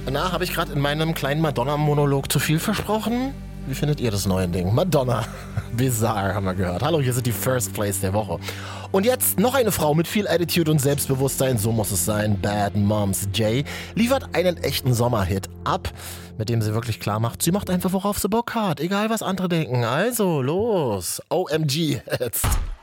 Na, habe ich gerade in meinem kleinen Madonna-Monolog zu viel versprochen? Wie findet ihr das neue Ding? Madonna. Bizarre, haben wir gehört. Hallo, hier sind die First Place der Woche. Und jetzt noch eine Frau mit viel Attitude und Selbstbewusstsein, so muss es sein. Bad Moms J liefert einen echten Sommerhit ab, mit dem sie wirklich klar macht, sie macht einfach, worauf sie Bock hat, egal was andere denken. Also, los. OMG jetzt.